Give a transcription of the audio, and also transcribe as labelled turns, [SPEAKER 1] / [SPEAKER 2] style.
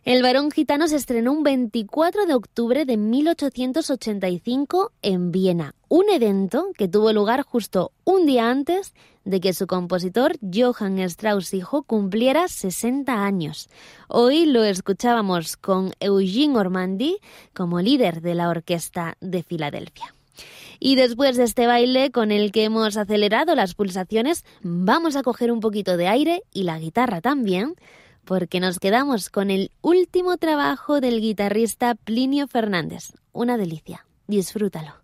[SPEAKER 1] El Barón Gitano se estrenó un 24 de octubre de 1885 en Viena, un evento que tuvo lugar justo un día antes de que su compositor Johann Strauss hijo cumpliera 60 años. Hoy lo escuchábamos con Eugene Ormandy como líder de la Orquesta de Filadelfia. Y después de este baile con el que hemos acelerado las pulsaciones, vamos a coger un poquito de aire y la guitarra también, porque nos quedamos con el último trabajo del guitarrista Plinio Fernández. Una delicia. Disfrútalo.